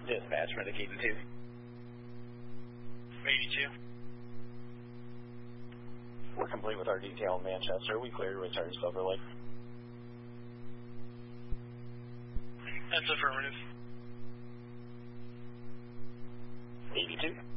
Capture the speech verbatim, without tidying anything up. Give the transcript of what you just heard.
Dispatch, Medicaid two. eighty-two. We're complete with our detail in Manchester. We clear to return to Silver Lake. That's affirmative. eighty-two.